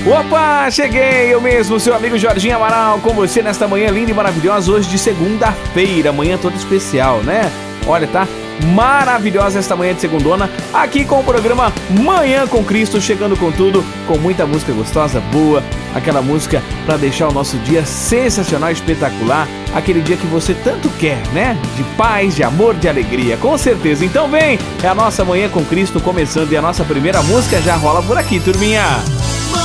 Opa, cheguei, eu mesmo, seu amigo Jorginho Amaral, com você nesta manhã linda e maravilhosa, hoje de segunda-feira, manhã toda especial, né? Olha, tá maravilhosa esta manhã de segundona, aqui com o programa Manhã com Cristo, chegando com tudo, com muita música gostosa, boa, aquela música pra deixar o nosso dia sensacional, espetacular, aquele dia que você tanto quer, né? De paz, de amor, de alegria, com certeza. Então vem, é a nossa Manhã com Cristo começando e a nossa primeira música já rola por aqui, turminha.